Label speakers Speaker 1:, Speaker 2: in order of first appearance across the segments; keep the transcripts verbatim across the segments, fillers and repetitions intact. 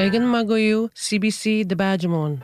Speaker 1: Egan Magoyu, C B C de Badgemon.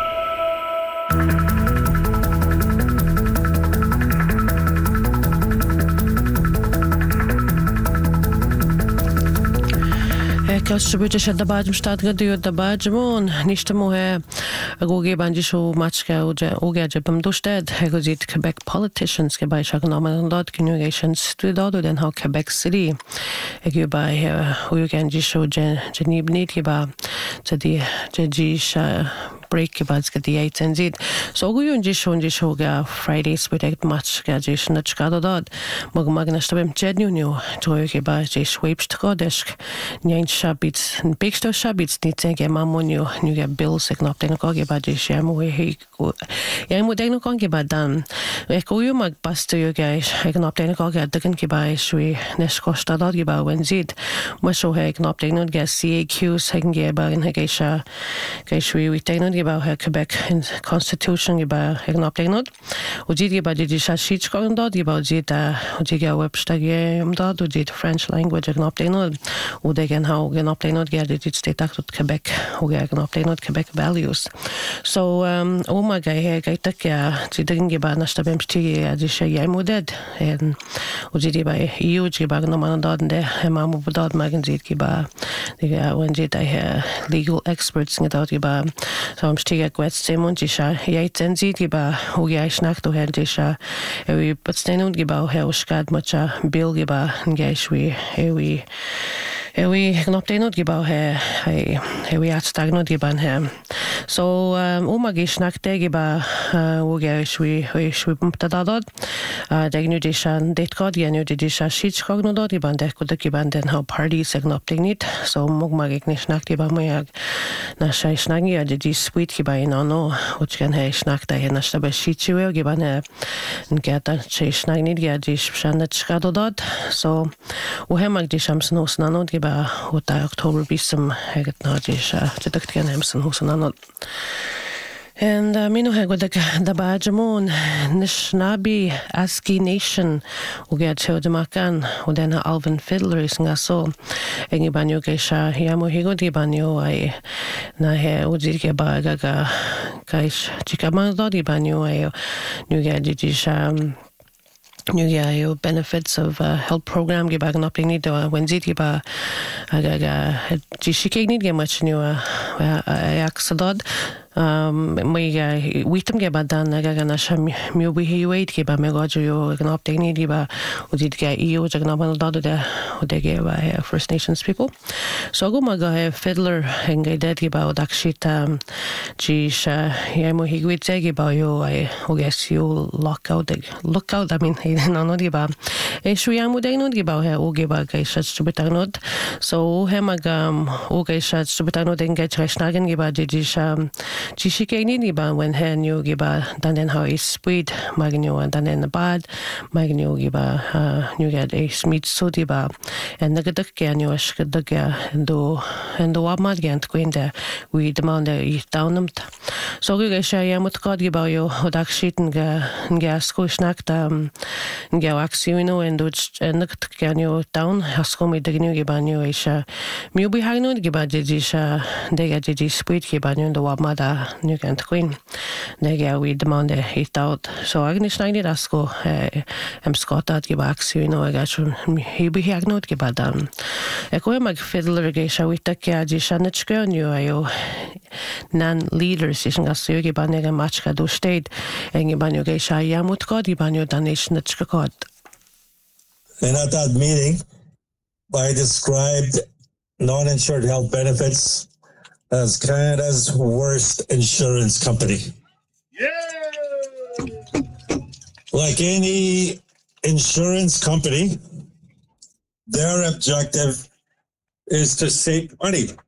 Speaker 1: Kelstrubuja se da Badgem stad gadiu da Badgemon, nista mohe agoge banji show matchka oja oga jebam dosted, hegozit Quebec politicians ke by shagnaman dot communications studado den how Quebec City. Egu by uganji show jen jenibnit ke ba jadi jadi sha break ke bad ke di eight and zid. So go yun show and show ga Fridays with a match ga jish na chkado dot. Mag magna stabem jednu new to ke ba jish webst kodesk. Nine shabits and big sto shabits nit ge mamonio nu ge bills ek nop den ko ge ba jish ya mo he ya mo den ko ge ba dan. E ko yu mag pasto yu guys ek nop den ko ge dagen ke ba shui nes kosta dot ge ba when zid. Mo so he ek nop den ge C A Qs he ge ba in he ge sha ge shui we den about her Quebec constitution about her updated. Ujidi about the shashich dot about Zita, Ujiga Webster dot, Ujid French language and updated. Udegan how can updated get it state act of Quebec, who can updated Quebec values. So, um, oh my guy, I took ya, Ziding about Nastabemsti as the Shayamo dead, and Ujidi by huge about no man dot and the Mamu dot magazine giba, the when did I hear legal experts in the about. So I'm still quite Simon Jisha, Yates and Zigiba, who Yashnak to her Jisha, Ewi, but Stenund Giba, Helskad Mucha, Bill Giba, and Gashwi, Ewi, Ewi, Knoptenut Giba, Ewi Atstagnut Giban him. So, um, Umagishnak Tegiba, Ugashwi, Shwipumtadad, Degnu Jishan, Detcod, Yanu Jisha, Shich Cognodot, Giban, Dekodakiban, then how parties and Knoptenit, so Mugmagishnak Giba Moyag, Nasha Snagi, Adi sweet giba in no, which can have snack that in a stab sheet you will give an air and get a chase snaggy dish shandet shadowdot. So, Uhemag dishams no snanot giba, what I October be some hegat nadish, Jeduktian Hemson Husananot. And uh, minu hego da da Badgemon Nishnabi Aski Nation uget cho de makan udena Alvin Fiddler is nga so engi banyo gesha hiamo higo di banyo ai na he udir ke ba ga ga kaish chikama do di banyo ai nu ga di sha nu ga yo benefits of uh, health program ge ba gan up ni do wenzi di ba ga ga jishike ni ge much nu a aksadod Um, my witam ge badan na gana sham mi bi hi wait ge ba me gojo yo gan update ni di ba udid ge eo jagna ban dad de ode ge ba First Nations people. So go ma ga fiddler henge dead ge ba odakshit um ji sha ye mo hi wit ge ba yo I guess you lock out look out I mean no no di ba e shu ya mo de no di ba he o ge ba ge sha stubitanot so he magam o ge sha stubitanot ge chashnagen ge ba ji sha Chishikeni giba when hen you giba dan den how is sweet magno and dan in the bad magno giba you get a smith so diba and the gadak can you ask the ga and do and do what mad gent going there we demand the down them so we get shay mut god giba yo odak shit and ga gas ko snack um ga wax you know and and the can you down hasko me the new giba new isha mi bi hagno giba jisha de ga ji sweet giba you the what mad nu kan queen nega we demand it out so agnish nine rasko em scott at gebaks you know I got he be hagnot gebadan e ko mag fiddler ge sha we tak ya ji shanachka nu ayo nan leaders is nga so ge banega match ka do state en ge banyo ge sha ya mut ko di banyo danish nachka ko.
Speaker 2: And at that meeting I described non-insured health benefits as Canada's worst insurance company. Yeah! Like any insurance company, their objective is to save money.